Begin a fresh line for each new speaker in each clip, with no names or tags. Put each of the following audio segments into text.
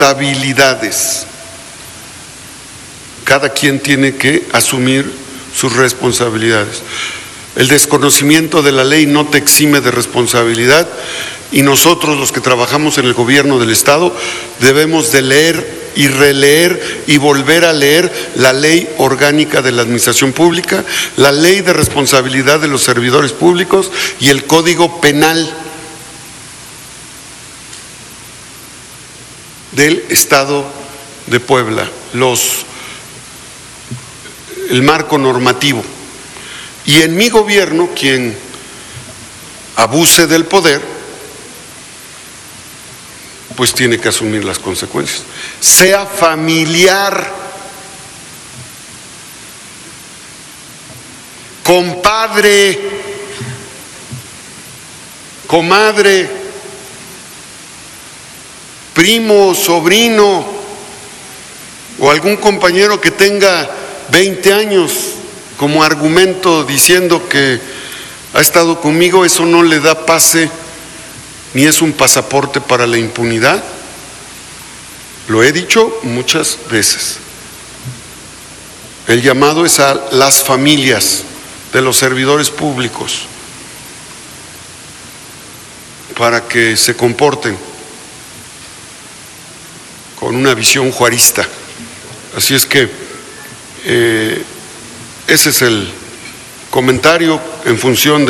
responsabilidades. Cada quien tiene que asumir sus responsabilidades. El desconocimiento de la ley no te exime de responsabilidad, y nosotros, los que trabajamos en el gobierno del Estado, debemos de leer y releer y volver a leer la Ley Orgánica de la Administración Pública, la Ley de Responsabilidad de los Servidores Públicos y el Código Penal del Estado de Puebla, el marco normativo. Y en mi gobierno, quien abuse del poder, pues tiene que asumir las consecuencias. Sea familiar, compadre, comadre, primo, sobrino, o algún compañero que tenga 20 años como argumento diciendo que ha estado conmigo, eso no le da pase ni es un pasaporte para la impunidad. Lo he dicho muchas veces. El llamado es a las familias de los servidores públicos para que se comporten con una visión juarista. Así es que ese es el comentario en función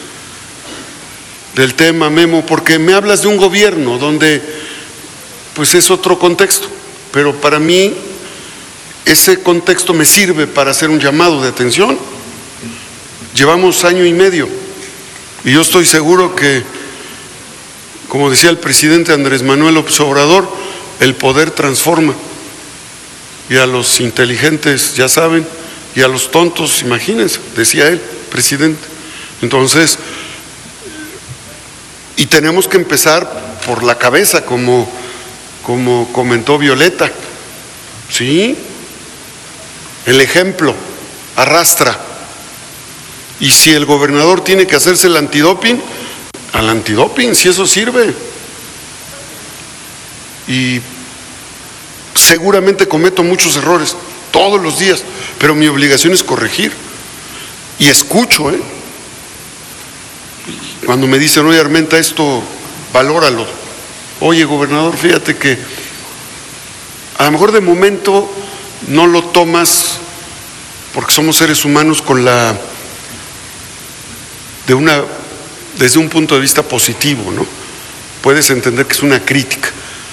del tema, Memo, porque me hablas de un gobierno donde pues es otro contexto, pero para mí ese contexto me sirve para hacer un llamado de atención. Llevamos año y medio y yo estoy seguro que, como decía el presidente Andrés Manuel López Obrador, el poder transforma, y a los inteligentes ya saben, y a los tontos, imagínense, decía él, presidente. Entonces, y tenemos que empezar por la cabeza, como comentó Violeta, ¿sí? El ejemplo arrastra. Y si el gobernador tiene que hacerse el antidoping, al antidoping, si eso sirve. Y seguramente cometo muchos errores todos los días, pero mi obligación es corregir. Y escucho, cuando me dicen, oye, Armenta, esto valóralo. Oye, gobernador, fíjate que a lo mejor de momento no lo tomas, porque somos seres humanos, desde un punto de vista positivo, ¿no? Puedes entender que es una crítica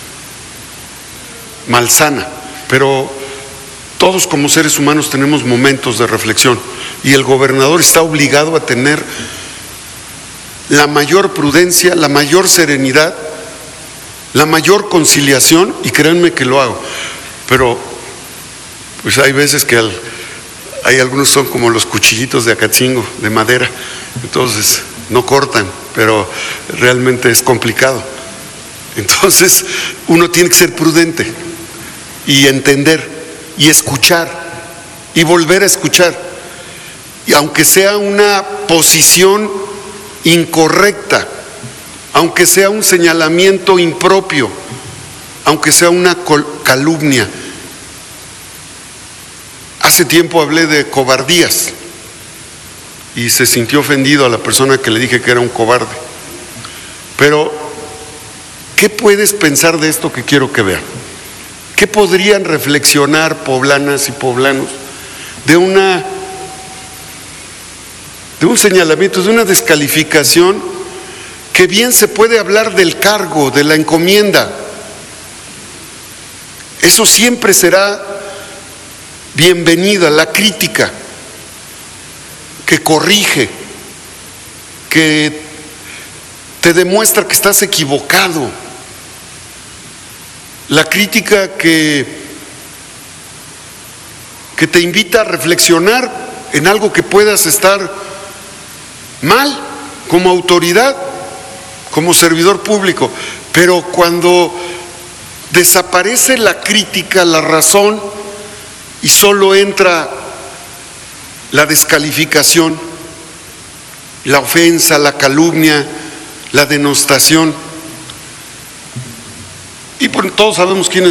malsana, pero todos como seres humanos tenemos momentos de reflexión, y el gobernador está obligado a tener la mayor prudencia, la mayor serenidad, la mayor conciliación, y créanme que lo hago. Pero pues hay veces que hay algunos son como los cuchillitos de Acatzingo, de madera, entonces no cortan, pero realmente es complicado. Entonces uno tiene que ser prudente y entender y escuchar y volver a escuchar, y aunque sea una posición incorrecta, aunque sea un señalamiento impropio, aunque sea una calumnia. Hace tiempo hablé de cobardías y se sintió ofendido a la persona que le dije que era un cobarde. Pero, ¿qué puedes pensar de esto que quiero que vean? ¿Qué podrían reflexionar poblanas y poblanos de un señalamiento, de una descalificación, que bien se puede hablar del cargo, de la encomienda? Eso siempre será bienvenida, la crítica que corrige, que te demuestra que estás equivocado, la crítica que te invita a reflexionar en algo que puedas estar mal como autoridad, como servidor público. Pero cuando desaparece la crítica, la razón, y solo entra la descalificación, la ofensa, la calumnia, la denostación, y todos sabemos quiénes